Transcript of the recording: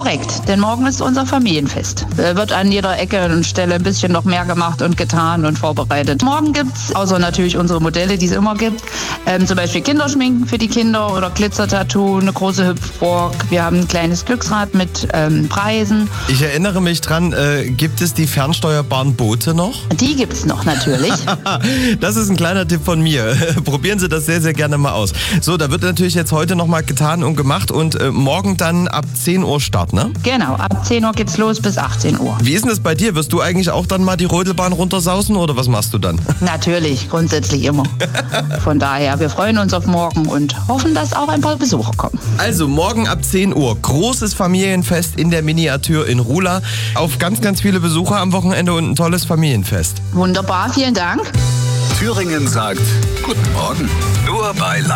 Korrekt, denn morgen ist unser Familienfest. Wird an jeder Ecke und Stelle ein bisschen noch mehr gemacht und getan und vorbereitet. Morgen gibt's, außer natürlich unsere Modelle, die es immer gibt, zum Beispiel Kinderschminken für die Kinder oder Glitzertattoo, eine große Hüpfburg. Wir haben ein kleines Glücksrad mit Preisen. Ich erinnere mich dran, gibt es die fernsteuerbaren Boote noch? Die gibt's noch natürlich. Das ist ein kleiner Tipp von mir. Probieren Sie das sehr, sehr gerne mal aus. So, da wird natürlich jetzt heute nochmal getan und gemacht und morgen dann ab 10 Uhr Start, ne? Genau, ab 10 Uhr geht's los bis 18 Uhr. Wie ist denn das bei dir? Wirst du eigentlich auch dann mal die Rodelbahn runtersausen oder was machst du dann? Natürlich, grundsätzlich immer. Von daher, wir freuen uns auf morgen und hoffen, dass auch ein paar Besucher kommen. Also morgen ab 10 Uhr, großes Familienfest in der Miniatur in Rula. Auf ganz, ganz viele Besucher am Wochenende und ein tolles Familienfest. Wunderbar, vielen Dank. Thüringen sagt Guten Morgen. Nur bei